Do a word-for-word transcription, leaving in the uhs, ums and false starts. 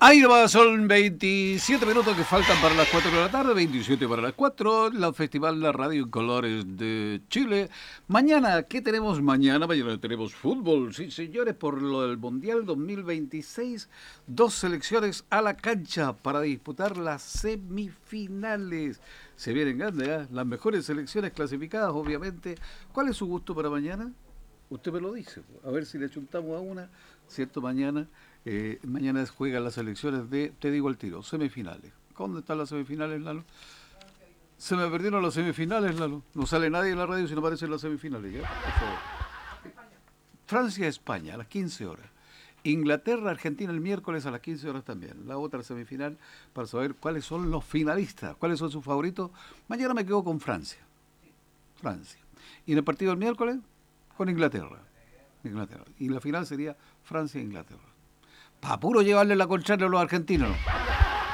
Ahí va, son veintisiete minutos que faltan para las cuatro de la tarde, veintisiete para las cuatro, la Festival La Radio en Colores de Chile. Mañana, ¿qué tenemos mañana? Mañana tenemos fútbol, sí señores, por lo del Mundial dos mil veintiséis, dos selecciones a la cancha para disputar las semifinales. Se vienen grandes, ¿eh? Las mejores selecciones clasificadas, obviamente. ¿Cuál es su gusto para mañana? Usted me lo dice, a ver si le chuntamos a una, ¿cierto? Mañana. Eh, mañana juegan las elecciones de, te digo el tiro, semifinales. ¿Dónde están las semifinales, Lalo? Se me perdieron las semifinales, Lalo. No sale nadie en la radio si no aparecen las semifinales, ¿ya? Por favor. Francia-España a las quince horas. Inglaterra-Argentina el miércoles a las quince horas también. La otra semifinal para saber cuáles son los finalistas, cuáles son sus favoritos. Mañana me quedo con Francia. Francia. Y en el partido del miércoles, con Inglaterra. Inglaterra. Y la final sería Francia-Inglaterra. Para puro llevarle la contraria a los argentinos.